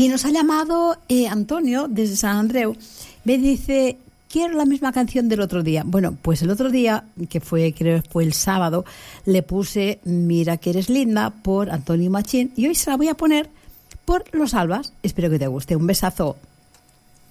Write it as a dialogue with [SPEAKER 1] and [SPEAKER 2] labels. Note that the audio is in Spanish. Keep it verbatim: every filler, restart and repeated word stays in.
[SPEAKER 1] Y nos ha llamado eh, Antonio desde San Andreu. Me dice, quiero la misma canción del otro día. Bueno, pues el otro día, que fue, creo que fue el sábado, le puse Mira que eres linda por Antonio Machín y hoy se la voy a poner por Los Albas. Espero que te guste. Un besazo.